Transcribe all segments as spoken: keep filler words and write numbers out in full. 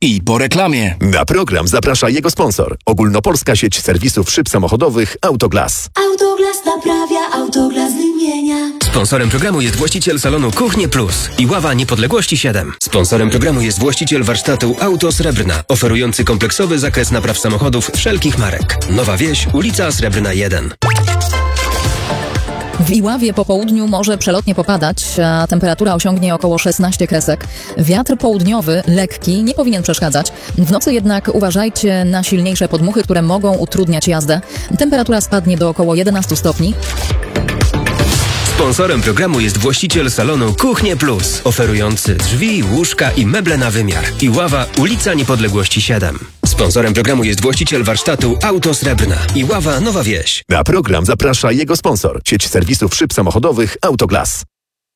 I po reklamie. Na program zaprasza jego sponsor. Ogólnopolska sieć serwisów szyb samochodowych Autoglas. Autoglas naprawia, Autoglas wymienia. Sponsorem programu jest właściciel salonu Kuchnie Plus i Ława Niepodległości siedem. Sponsorem programu jest właściciel warsztatu Auto Srebrna, oferujący kompleksowy zakres napraw samochodów wszelkich marek. Nowa Wieś, ulica Srebrna jeden. W Iławie po południu może przelotnie popadać, a temperatura osiągnie około szesnaście kresek. Wiatr południowy, lekki, nie powinien przeszkadzać. W nocy jednak uważajcie na silniejsze podmuchy, które mogą utrudniać jazdę. Temperatura spadnie do około jedenastu stopni. Sponsorem programu jest właściciel salonu Kuchnie Plus, oferujący drzwi, łóżka i meble na wymiar. Iława, ulica Niepodległości siedem. Sponsorem programu jest właściciel warsztatu Auto Srebrna. Iława, Nowa Wieś. Na program zaprasza jego sponsor. Sieć serwisów szyb samochodowych Autoglas.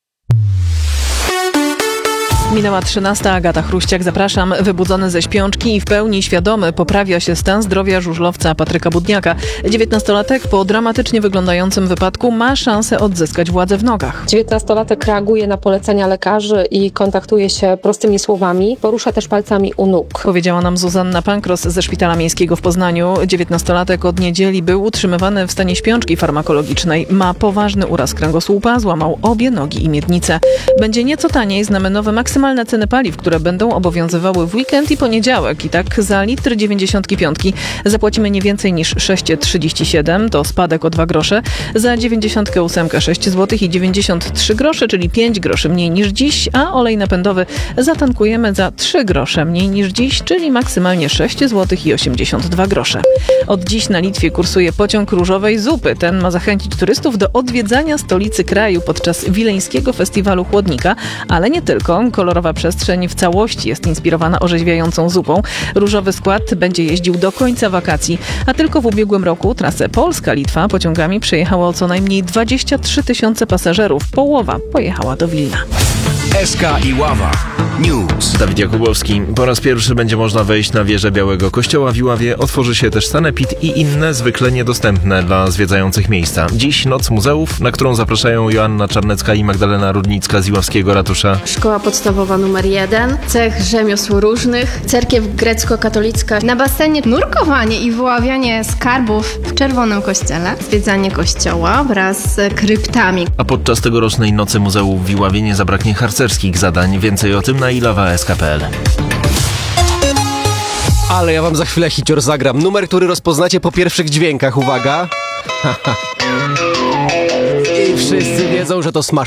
Minęła trzynasta, Agata Chruściak, zapraszam. Wybudzony ze śpiączki i w pełni świadomy poprawia się stan zdrowia żużlowca Patryka Budniaka. dziewiętnastolatek po dramatycznie wyglądającym wypadku ma szansę odzyskać władzę w nogach. dziewiętnastolatek reaguje na polecenia lekarzy i kontaktuje się prostymi słowami. Porusza też palcami u nóg. Powiedziała nam Zuzanna Pankros ze Szpitala Miejskiego w Poznaniu. dziewiętnastolatek od niedzieli był utrzymywany w stanie śpiączki farmakologicznej. Ma poważny uraz kręgosłupa, złamał obie nogi i miednicę. Będzie nieco taniej, znamy nowe maksymalne Maksymalne ceny paliw, które będą obowiązywały w weekend i poniedziałek. I tak za litr dziewięćdziesiątki piątki zapłacimy nie więcej niż sześć trzydzieści siedem, to spadek o dwa grosze. Za dziewięćdziesiątkę osiem sześć złotych i dziewięćdziesiąt trzy grosze, czyli pięć groszy mniej niż dziś, a olej napędowy zatankujemy za trzy grosze mniej niż dziś, czyli maksymalnie sześć złotych i osiemdziesiąt dwa grosze. Od dziś na Litwie kursuje pociąg różowej zupy. Ten ma zachęcić turystów do odwiedzania stolicy kraju podczas wileńskiego festiwalu chłodnika, ale nie tylko. Kolorowa przestrzeń w całości jest inspirowana orzeźwiającą zupą. Różowy skład będzie jeździł do końca wakacji, a tylko w ubiegłym roku trasę Polska-Litwa pociągami przejechało co najmniej dwadzieścia trzy tysiące pasażerów. Połowa pojechała do Wilna. S K Iława News. Dawid Jakubowski. Po raz pierwszy będzie można wejść na wieżę Białego Kościoła w Iławie. Otworzy się też sanepid i inne zwykle niedostępne dla zwiedzających miejsca. Dziś Noc Muzeów, na którą zapraszają Joanna Czarnecka i Magdalena Rudnicka z Iławskiego Ratusza. Szkoła podstawowa numer jeden, cech rzemiosł różnych, cerkiew grecko-katolicka. Na basenie nurkowanie i wyławianie skarbów w Czerwonym Kościele, zwiedzanie kościoła wraz z kryptami. A podczas tegorocznej Nocy Muzeów w Iławie nie zabraknie harcerskich zadań. Więcej o tym na ilawa kropka s k kropka p l. Ale ja wam za chwilę hicior zagram. Numer, który rozpoznacie po pierwszych dźwiękach. Uwaga. I wszyscy wiedzą, że to smash.